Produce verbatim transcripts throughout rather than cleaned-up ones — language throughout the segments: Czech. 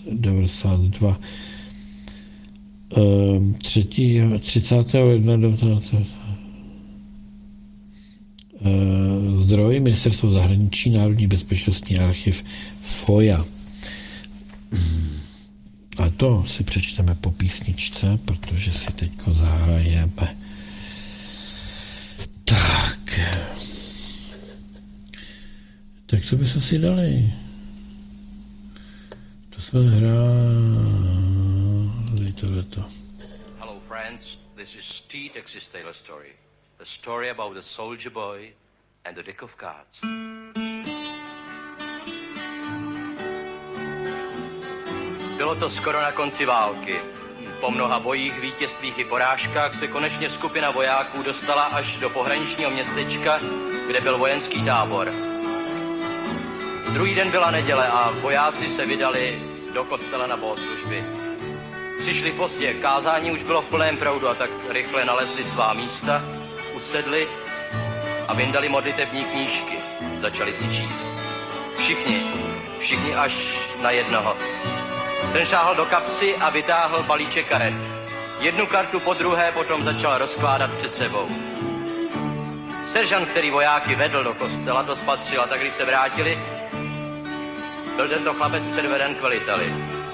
devadesát dva. třetí, třicátého ledna do zdroj Ministerstvo zahraničí, Národní bezpečnostní archiv F O I A. A to si přečteme po písničce, protože si teďko zahrajeme. Tak. Tak co bychom si dali? To jsme hráli tohleto. Hello friends, this is T. Texas Taylor story. A story about the soldier boy and the deck of cards. Bylo to skoro na konci války. Po mnoha bojích, vítězstvích i porážkách se konečně skupina vojáků dostala až do pohraničního městečka, kde byl vojenský tábor. Druhý den byla neděle a vojáci se vydali do kostela na bohoslužby. Přišli pozdě, kázání už bylo v plném proudu a tak rychle nalezli svá místa, usedli a vyndali modlitební knížky. Začali si číst. Všichni, všichni až na jednoho. Ten šáhl do kapsy a vytáhl balíček karet. Jednu kartu po druhé potom začal rozkládat před sebou. Seržant, který vojáky vedl do kostela, to spatřil a tak když se vrátili, byl tento chlapec předveden k veliteli.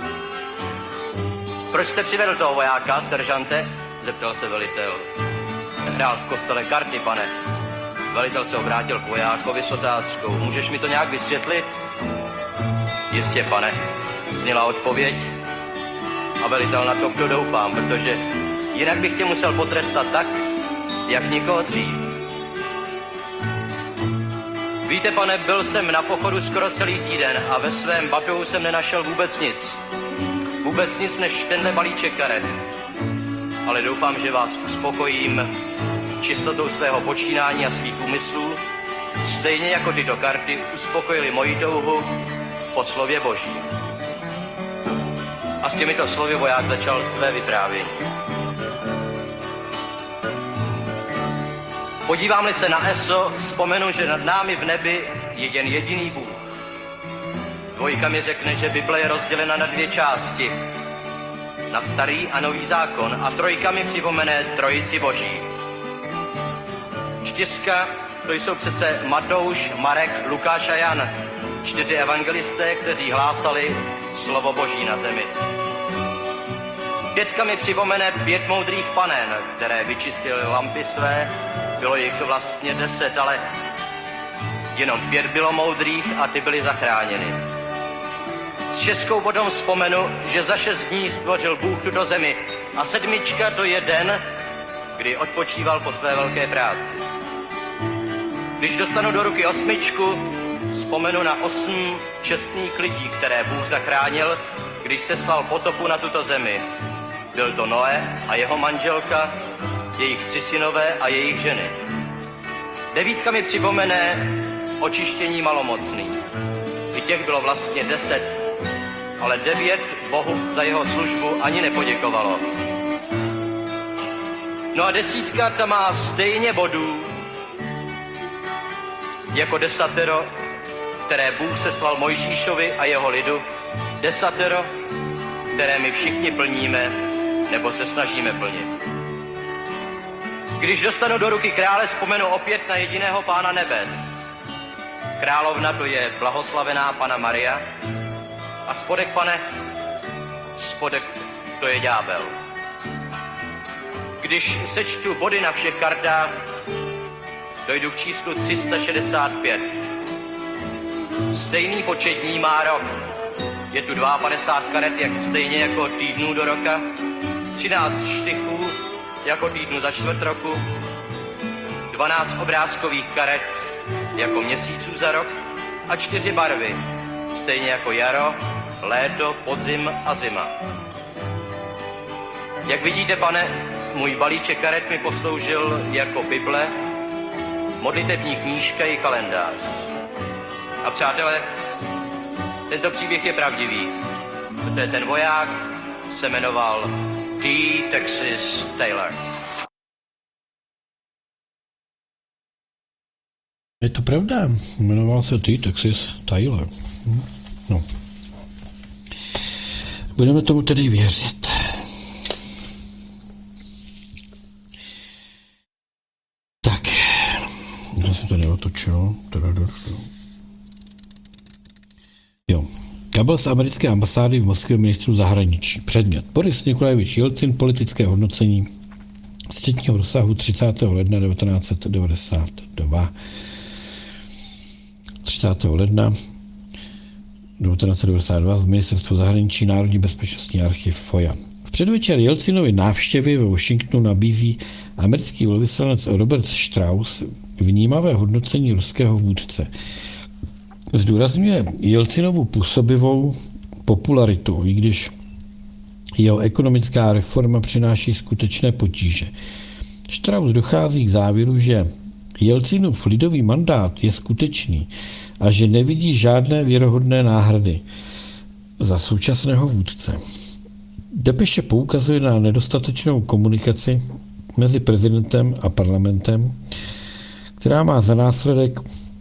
Proč jste přivedl toho vojáka, seržante? Zeptal se velitel. Hrál v kostele karty, pane. Velitel se obrátil k vojákovi s otázkou. Můžeš mi to nějak vysvětlit? Jistě, pane, zněla odpověď. A velitel na to kdo doufám, protože jinak bych tě musel potrestat tak, jak nikoho dřív. Víte, pane, byl jsem na pochodu skoro celý týden a ve svém batohu jsem nenašel vůbec nic. Vůbec nic než tenhle balíček karet. Ale doufám, že vás uspokojím čistotou svého počínání a svých úmyslů, stejně jako tyto karty uspokojily moji touhu po slově Boží. A s těmito slovy voják začal své vyprávění. Podívám-li se na eso, vzpomenu, že nad námi v nebi je jen jediný Bůh. Dvojka mi řekne, že Bible je rozdělena na dvě části. Na starý a nový zákon a trojka mi připomene trojici Boží. Čtyřka, to jsou přece Matouš, Marek, Lukáš a Jan. Čtyři evangelisté, kteří hlásali slovo Boží na zemi. Pětka mi připomene pět moudrých panen, které vyčistily lampy své. Bylo jich vlastně deset, ale jenom pět bylo moudrých a ty byly zachráněny. S šestkou potom vzpomenu, že za šest dní stvořil Bůh tuto zemi a sedmička to je den, kdy odpočíval po své velké práci. Když dostanu do ruky osmičku, vzpomenu na osm čestných lidí, které Bůh zachránil, když seslal potopu na tuto zemi. Byl to Noé a jeho manželka, jejich tři synové a jejich ženy. Devítka mi připomene očištění malomocných. I těch bylo vlastně deset, ale devět Bohu za jeho službu ani nepoděkovalo. No a desítka ta má stejně bodů jako desatero, které Bůh seslal Mojžíšovi a jeho lidu, desatero, které my všichni plníme nebo se snažíme plnit. Když dostanu do ruky krále, vzpomenu opět na jediného Pána nebes. Královna to je blahoslavená Panna Maria a spodek, pane, spodek to je ďábel. Když sečtu body na všech kartách, dojdu k číslu tři sta šedesát pět. Stejný počet dní má rok. Je tu padesát dva karet, jak stejně jako týdnů do roka, třináct štychů jako týdnu za čtvrt roku, dvanáct obrázkových karet jako měsíců za rok a čtyři barvy, stejně jako jaro, léto, podzim a zima. Jak vidíte, pane, můj balíček karet mi posloužil jako Bible, modlitební knížka i kalendář. A přátelé, tento příběh je pravdivý, protože ten voják se jmenoval T. Texas Taylor. Je to pravda, jmenoval se T. Texas Taylor. No. Budeme tomu tedy věřit. Tak, já se to neotočilo. Jo. Kabel z americké ambasády v Moskvě ministru zahraničí. Předmět. Boris Nikolajevič Jelcin, politické hodnocení středního rozsahu třicátého ledna devatenáct set devadesát dva. třicátého ledna devatenáct set devadesát dva z Ministerstva zahraničí Národní bezpečnostní archiv F O I A. V předvečer Jelcinovy návštěvy ve Washingtonu nabízí americký velvyslanec Robert Strauss vnímavé hodnocení ruského vůdce. Zdůrazňuje Jelcinovu působivou popularitu, i když jeho ekonomická reforma přináší skutečné potíže. Strauss dochází k závěru, že Jelcinův lidový mandát je skutečný a že nevidí žádné věrohodné náhrady za současného vůdce. Depeše poukazuje na nedostatečnou komunikaci mezi prezidentem a parlamentem, která má za následek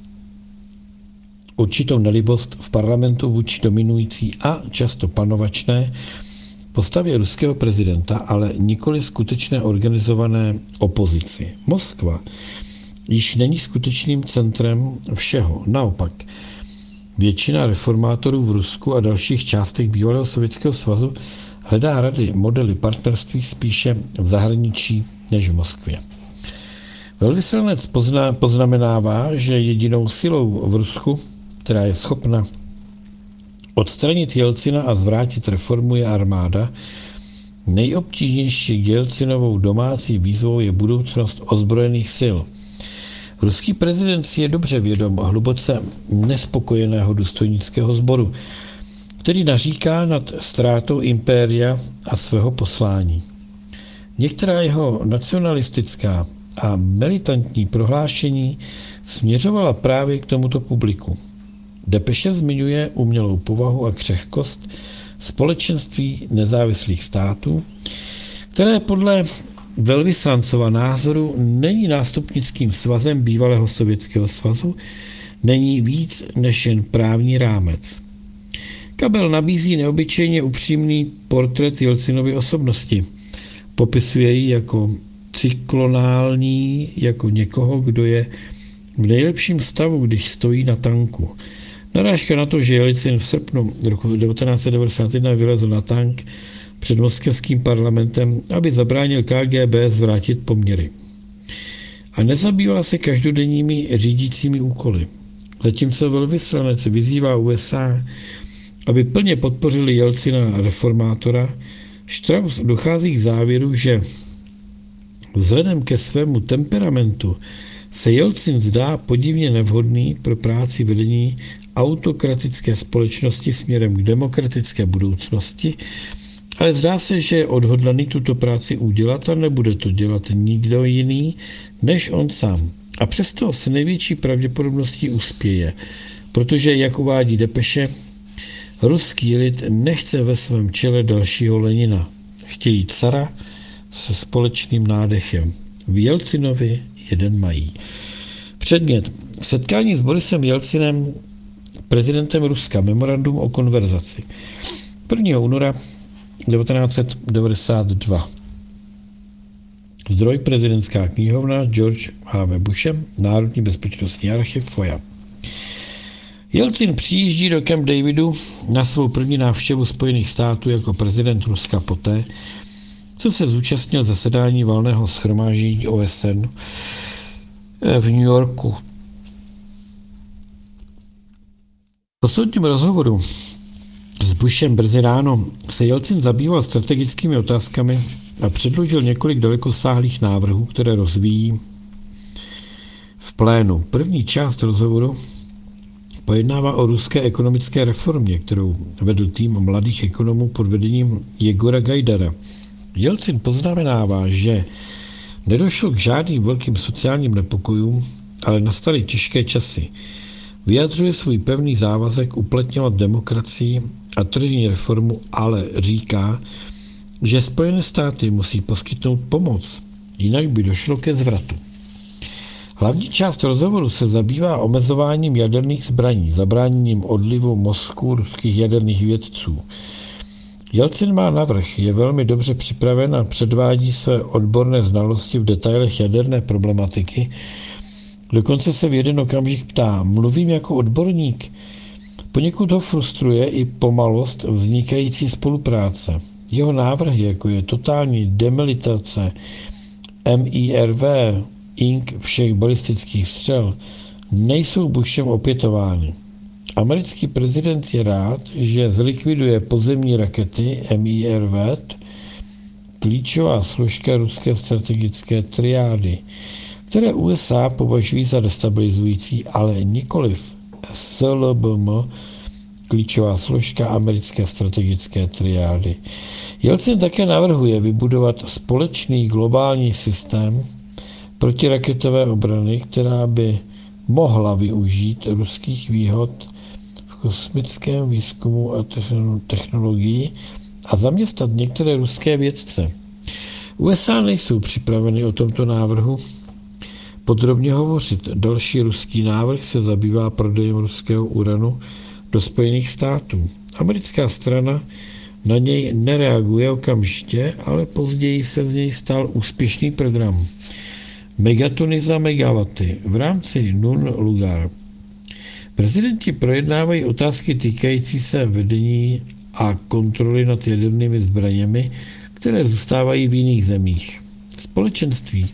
určitou nelibost v parlamentu vůči dominující a často panovačné postavě ruského prezidenta, ale nikoli skutečné organizované opozici. Moskva již není skutečným centrem všeho. Naopak, většina reformátorů v Rusku a dalších částech bývalého Sovětského svazu hledá rady, modely partnerství spíše v zahraničí než v Moskvě. Velvyslanec pozna, poznamenává, že jedinou silou v Rusku, která je schopna odstranit Jelcina a zvrátit reformu, je armáda. Nejobtížnější Jelcinovou domácí výzvou je budoucnost ozbrojených sil. Ruský prezident si je dobře vědom hluboce nespokojeného důstojnického sboru, který naříká nad ztrátou impéria a svého poslání. Některá jeho nacionalistická a militantní prohlášení směřovala právě k tomuto publiku. Depeše zmiňuje umělou povahu a křehkost společenství nezávislých států, které podle velvyslancova názoru není nástupnickým svazem bývalého Sovětského svazu, není víc než jen právní rámec. Kabel nabízí neobyčejně upřímný portrét Jelcinovy osobnosti. Popisuje ji jako cyklonální, jako někoho, kdo je v nejlepším stavu, když stojí na tanku. Narážka na to, že Jelcin v srpnu roku devatenáct set devadesát jedna vylezl na tank před moskevským parlamentem, aby zabránil K G B zvrátit poměry. A nezabývá se každodenními řídícími úkoly. Zatímco velvyslanec vyzývá U S A, aby plně podpořili Jelcina reformátora, Strauss dochází k závěru, že vzhledem ke svému temperamentu se Jelcin zdá podivně nevhodný pro práci vedení autokratické společnosti směrem k demokratické budoucnosti, ale zdá se, že je odhodlaný tuto práci udělat a nebude to dělat nikdo jiný než on sám. A přesto se největší pravděpodobností uspěje, protože, jak uvádí Depeše, ruský lid nechce ve svém čele dalšího Lenina. Chtějí cara se společným nádechem. V Jelcinovi jeden mají. Předmět. Setkání s Borisem Jelcinem, prezidentem Ruska, memorandum o konverzaci. prvního února devatenáct set devadesát dva. Zdroj prezidentská knihovna George H W Bushem, Národní bezpečnostní archiv F O I A. Jelcin přijíždí do Camp Davidu na svou první návštěvu Spojených států jako prezident Ruska poté, co se zúčastnil zasedání valného shromáždění O S N v New Yorku. V posledním rozhovoru s Bushem brzy ráno se Jelcin zabýval strategickými otázkami a předložil několik dalekosáhlých návrhů, které rozvíjí v plénu. První část rozhovoru pojednává o ruské ekonomické reformě, kterou vedl tým mladých ekonomů pod vedením Jegora Gajdara. Jelcin poznamenává, že nedošlo k žádným velkým sociálním nepokojům, ale nastaly těžké časy. Vyjadřuje svůj pevný závazek uplatňovat demokracii a tržní reformu, ale říká, že Spojené státy musí poskytnout pomoc, jinak by došlo ke zvratu. Hlavní část rozhovoru se zabývá omezováním jaderných zbraní, zabráněním odlivu mozku ruských jaderných vědců. Jelcin má navrch, je velmi dobře připraven a předvádí své odborné znalosti v detailech jaderné problematiky. Dokonce se v jeden okamžik ptá, mluvím jako odborník. Poněkud ho frustruje i pomalost vznikající spolupráce. Jeho návrhy, jako je totální demilitace M I R V, ink všech balistických střel, nejsou Bushem opětovány. Americký prezident je rád, že zlikviduje pozemní rakety M I R V, klíčová složka ruské strategické triády, které U S A považují za destabilizující, ale nikoliv S L B M, klíčová složka americké strategické triády. Jelcin také navrhuje vybudovat společný globální systém protiraketové obrany, která by mohla využít ruských výhod v kosmickém výzkumu a technologii a zaměstnat některé ruské vědce. U S A nejsou připraveny o tomto návrhu podrobně hovořit. Další ruský návrh se zabývá prodejem ruského uranu do Spojených států. Americká strana na něj nereaguje okamžitě, ale později se z něj stal úspěšný program. Megatony za megawaty v rámci Nun-Lugar. Prezidenti projednávají otázky týkající se vedení a kontroly nad jadernými zbraněmi, které zůstávají v jiných zemích. Společenství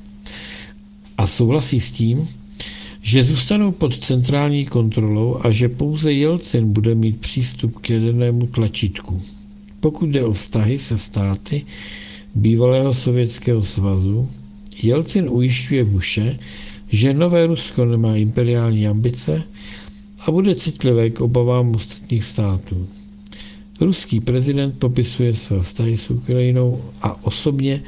a souhlasí s tím, že zůstanou pod centrální kontrolou a že pouze Jelcin bude mít přístup k jadernému tlačítku. Pokud jde o vztahy se státy bývalého Sovětského svazu, Jelcin ujišťuje Bushe, že nové Rusko nemá imperiální ambice a bude citlivé k obavám ostatních států. Ruský prezident popisuje své vztahy s Ukrajinou a osobně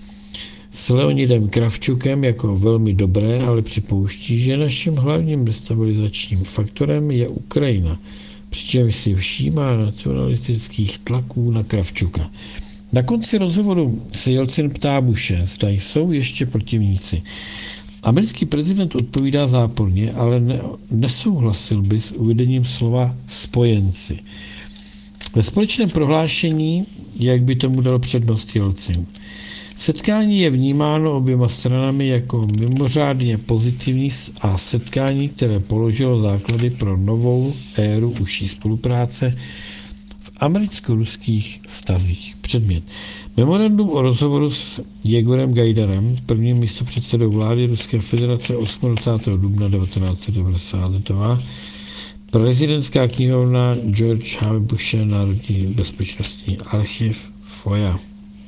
s Leonidem Kravčukem jako velmi dobré, ale připouští, že naším hlavním destabilizačním faktorem je Ukrajina, přičemž si všímá nacionalistických tlaků na Kravčuka. Na konci rozhovoru se Jelcin ptá Bushe, zda jsou ještě protivníci. Americký prezident odpovídá záporně, ale ne, nesouhlasil by s uvedením slova spojenci. Ve společném prohlášení, jak by tomu dal přednost Jelcin. Setkání je vnímáno oběma stranami jako mimořádně pozitivní a setkání, které položilo základy pro novou éru užší spolupráce v americko-ruských vztazích. Předmět. Memorandum o rozhovoru s Jegorem Gajdarem, prvním místopředsedou vlády Ruské federace dvacátého osmého dubna devatenáct set devadesát dva, prezidentská knihovna George H. Bushe, Národní bezpečnostní archiv F O I A.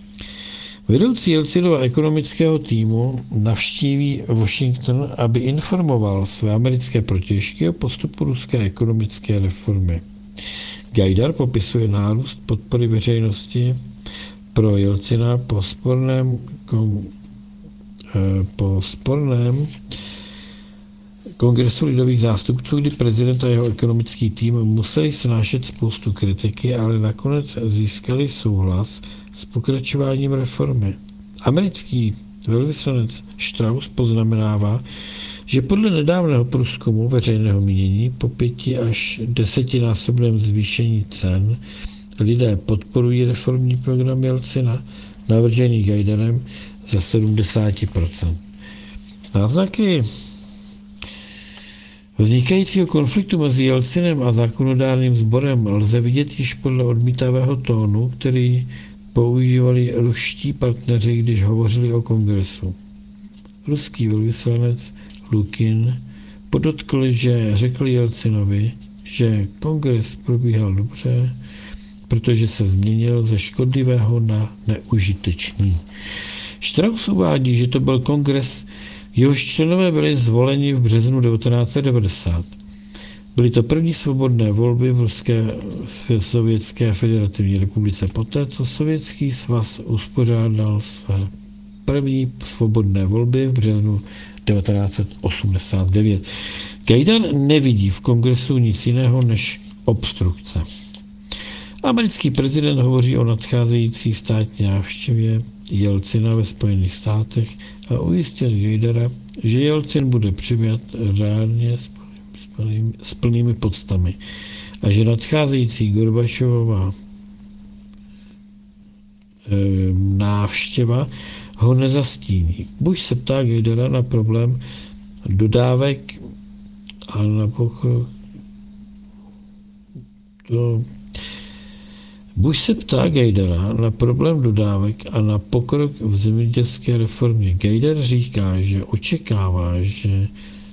Vedoucí Jelcinova ekonomického týmu navštíví Washington, aby informoval své americké protějšky o postupu ruské ekonomické reformy. Gajdar popisuje nárůst podpory veřejnosti pro Jelcina po sporném, kon, po sporném kongresu lidových zástupců, kdy prezident a jeho ekonomický tým museli snášet spoustu kritiky, ale nakonec získali souhlas s pokračováním reformy. Americký velvyslanec Strauss poznamenává, že podle nedávného průzkumu veřejného mínění po pěti až desetinásobném zvýšení cen lidé podporují reformní program Jelcina, navržený Gajdarem, za sedmdesát procent. Náznaky vznikajícího konfliktu mezi Jelcinem a zákonodárným sborem lze vidět již podle odmítavého tónu, který používali ruští partneři, když hovořili o kongresu. Ruský velvyslanec Lukin podotkl, že řekl Jelcinovi, že kongres probíhal dobře, protože se změnil ze škodlivého na neužitečný. Strauss uvádí, že to byl kongres, jehož členové byli zvoleni v březnu devatenáct set devadesát. Byly to první svobodné volby v Ruské sovětské federativní republice poté, co Sovětský svaz uspořádal své první svobodné volby v březnu devatenáct set osmdesát devět. Gajdar nevidí v kongresu nic jiného než obstrukce. Americký prezident hovoří o nadcházející státní návštěvě Jelcina ve Spojených státech a ujistil Gajdara, že Jelcin bude přijat řádně s, plnými, s plnými podstami a že nadcházející Gorbačovova návštěva ho nezastíní. Bush se ptá Gajdara na problém dodávek a na pokrok to Bush se ptá Gajdara na problém dodávek a na pokrok v zemědělské reformě. Gajdar říká, že očekává, že,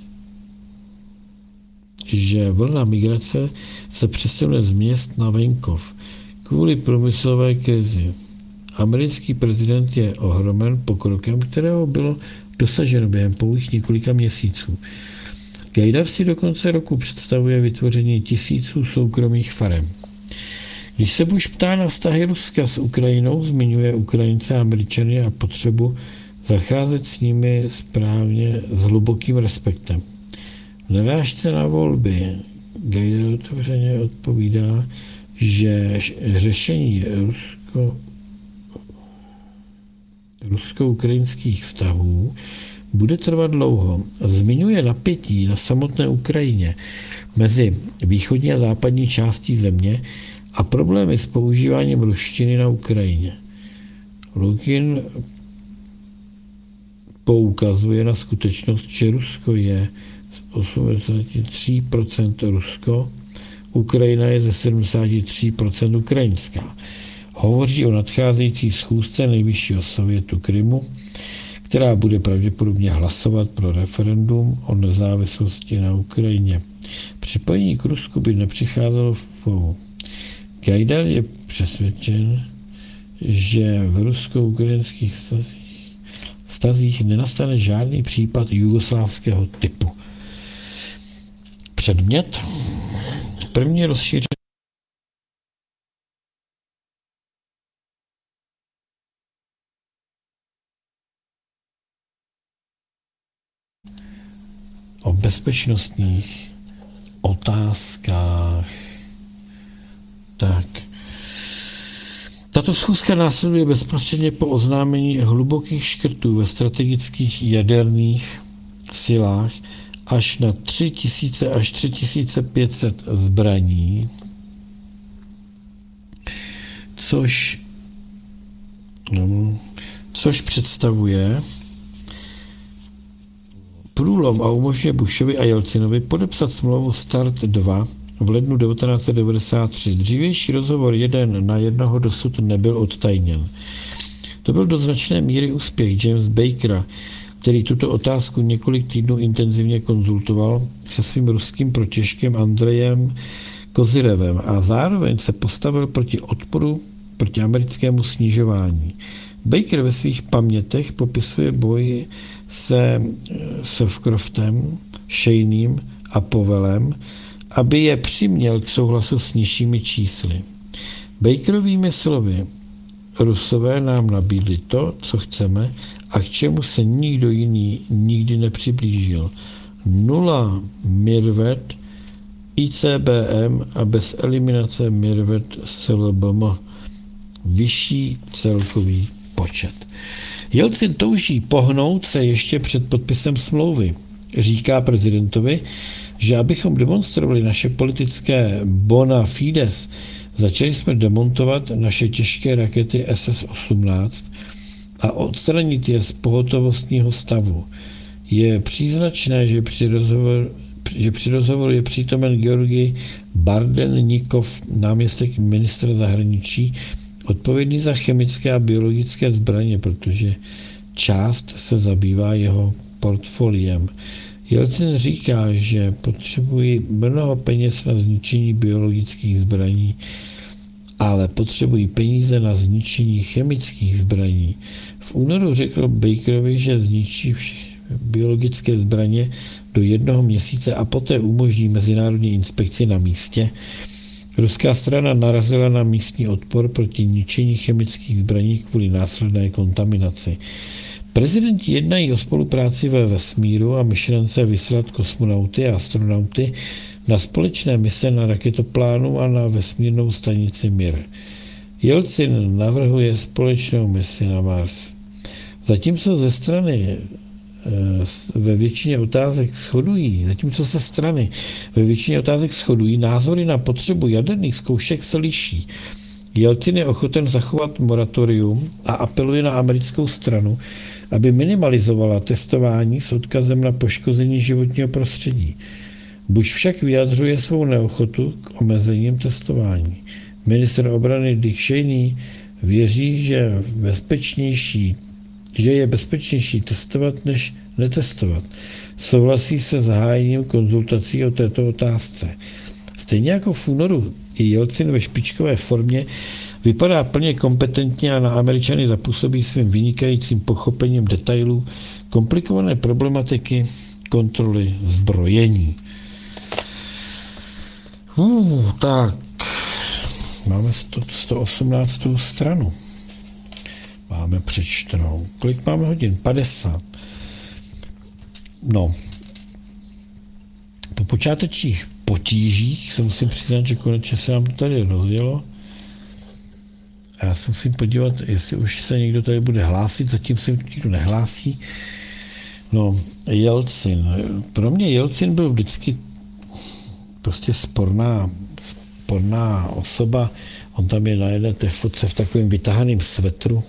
že vlna migrace se přesune z měst na venkov kvůli průmyslové krizi. Americký prezident je ohromen pokrokem, kterého bylo dosaženo během pouhých několika měsíců. Gajdar si do konce roku představuje vytvoření tisíců soukromých farem. Když se Bush ptá na vztahy Ruska s Ukrajinou, zmiňuje Ukrajince a Američany a potřebu zacházet s nimi správně s hlubokým respektem. V narážce na volby Gajdar otevřeně odpovídá, že řešení rusko, rusko-ukrajinských vztahů bude trvat dlouho. Zmiňuje napětí na samotné Ukrajině mezi východní a západní částí země a problémy s používáním ruštiny na Ukrajině. Lukin poukazuje na skutečnost, že Rusko je z osmdesát tři procent Rusko, Ukrajina je ze sedmdesát tři procent ukrajinská. Hovoří o nadcházející schůzce nejvyššího sovětu Krymu, která bude pravděpodobně hlasovat pro referendum o nezávislosti na Ukrajině. Připojení k Rusku by nepřicházelo v úvahu. Gajdar je přesvědčen, že v rusko-ukrajinských vztazích, vztazích nenastane žádný případ jugoslávského typu. Předmět. První rozšíření o bezpečnostních otázkách. Tak. Tato schůzka následuje bezprostředně po oznámení hlubokých škrtů ve strategických jaderných silách až na tři tisíce až tři tisíce pět set zbraní, což, no, což představuje průlom a umožňuje Bushovi a Jelcinovi podepsat smlouvu START dva v lednu devatenáct set devadesát tři. Dřívější rozhovor jeden na jednoho dosud nebyl odtajněn. To byl do značné míry úspěch James Bakera, který tuto otázku několik týdnů intenzivně konzultoval se svým ruským protěžkem Andrejem Kozyrevem a zároveň se postavil proti odporu proti americkému snižování. Baker ve svých pamětech popisuje boj se Sovcroftem, Shaneym a Powellem, aby je přiměl k souhlasu s nižšími čísly. Bakerovými slovy, Rusové nám nabídli to, co chceme a k čemu se nikdo jiný nikdy nepřiblížil. Nula Mirvet, I C B M a bez eliminace Mirvet S L B M. Vyšší celkový počet. Jelcin touží pohnout se ještě před podpisem smlouvy. Říká prezidentovi, že abychom demonstrovali naše politické bona fides, začali jsme demontovat naše těžké rakety S S osmnáct a odstranit je z pohotovostního stavu. Je příznačné, že při rozhovoru, že při rozhovoru je přítomen Georgij Bardennikov, náměstek ministra zahraničí, odpovědný za chemické a biologické zbraně, protože část se zabývá jeho portfoliem. Jelcin říká, že potřebují mnoho peněz na zničení biologických zbraní, ale potřebují peníze na zničení chemických zbraní. V únoru řekl Bakerovi, že zničí biologické zbraně do jednoho měsíce a poté umožní mezinárodní inspekci na místě. Ruská strana narazila na místní odpor proti ničení chemických zbraní kvůli následné kontaminaci. Prezidenti jednají o spolupráci ve vesmíru a myšlence vyslat kosmonauty a astronauty na společné mise na raketoplánu a na vesmírnou stanici Mir. Jelcin navrhuje společnou misi na Mars. Zatímco ze strany ve většině otázek shodují, zatímco se strany ve většině otázek shodují, názory na potřebu jaderných zkoušek se liší. Jelcin je ochoten zachovat moratorium a apeluje na americkou stranu, aby minimalizovala testování s odkazem na poškození životního prostředí. Bush však vyjadřuje svou neochotu k omezením testování. Ministr obrany Dick Cheney věří, že, bezpečnější, že je bezpečnější testovat, než netestovat. Souhlasí se zahájením konzultací o této otázce. Stejně jako v únoru i Jelcin ve špičkové formě vypadá plně kompetentně a na Američany zapůsobí svým vynikajícím pochopením detailů komplikované problematiky kontroly zbrojení. Uh, tak, máme sto osmnáctou stranu. Máme přečtenou. Kolik máme hodin? padesát. No, po počátečních potížích se musím přiznat, že konečně se nám to tady rozjelo. A já se musím podívat, jestli už se někdo tady bude hlásit, zatím se nikdo nehlásí. No, Jelcin. Pro mě Jelcin byl vždycky prostě sporná, sporná osoba. On tam je na jedné té fotce v takovém vytahaném svetru.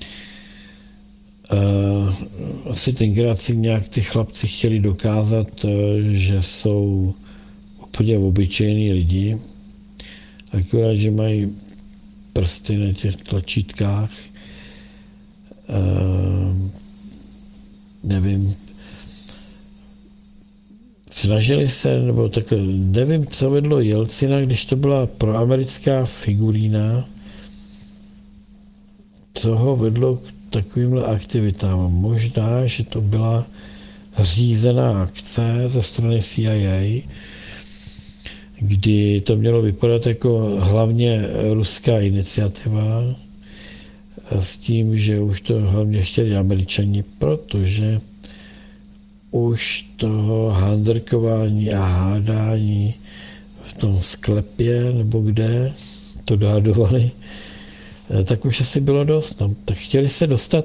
Uh, asi tenkrát si nějak ty chlapci chtěli dokázat, uh, že jsou úplně obyčejní lidi, akorát, že mají prsty na těch tlačítkách. Uh, nevím, snažili se, nebo takhle, nevím, co vedlo Jelcina, když to byla proamerická figurína, co ho vedlo k takovýmhle aktivitám. Možná, že to byla řízená akce ze strany C I A, kdy to mělo vypadat jako hlavně ruská iniciativa s tím, že už to hlavně chtěli Američani, protože už toho handrkování a hádání v tom sklepě nebo kde to dohadovali, tak už asi bylo dost. No. Tak chtěli se dostat,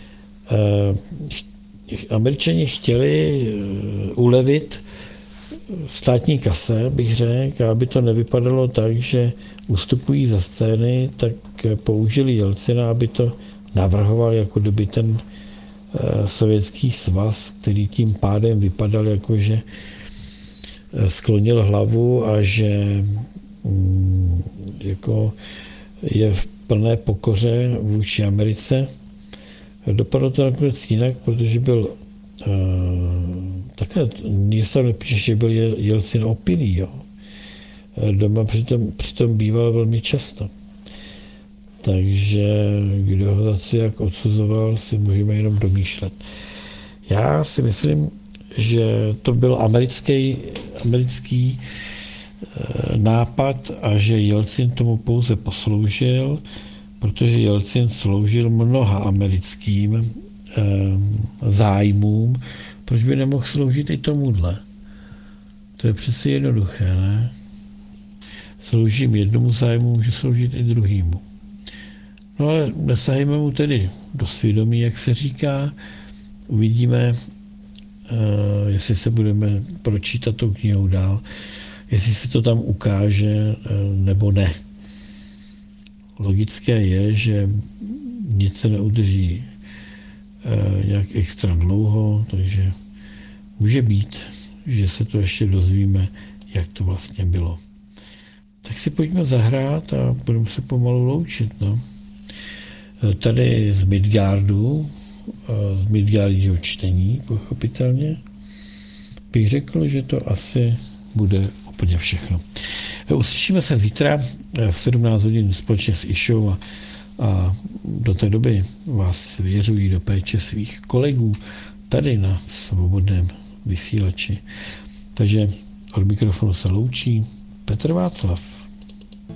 eh, Američani chtěli ulevit státní kase, bych řekl, aby to nevypadalo tak, že ustupují za scény, tak použili Jelcina, aby to navrhoval, jako kdyby ten eh, sovětský svaz, který tím pádem vypadal jako, že eh, sklonil hlavu a že mm, jako je v plné pokoře vůči Americe. Dopadlo to nakonec jinak, protože byl uh, také, nic tam nepíše, že byl Jelcin opilý, jo. Doma přitom, přitom býval velmi často. Takže kdo ho zase jak odsuzoval, si můžeme jenom domýšlet. Já si myslím, že to byl americký, americký nápad a že Jelcin tomu pouze posloužil, protože Jelcin sloužil mnoha americkým eh, zájmům. Proč by nemohl sloužit i tomuhle? To je přeci jednoduché, ne? Sloužím jednomu zájmu, můžu sloužit i druhému. No ale nesahejme mu tedy do svědomí, jak se říká. Uvidíme, eh, jestli se budeme pročítat tou knihou dál, jestli se to tam ukáže nebo ne. Logické je, že nic se neudrží nějak extra dlouho, takže může být, že se to ještě dozvíme, jak to vlastně bylo. Tak si pojďme zahrát a budeme se pomalu loučit. No. Tady z Midgardu, z Midgardího čtení, pochopitelně, bych řekl, že to asi bude úplně všechno. Uslyšíme se zítra v sedmnáct hodin společně s Išou a, a do té doby vás věřují do péče svých kolegů tady na svobodném vysílači. Takže od mikrofonu se loučí Petr Václav.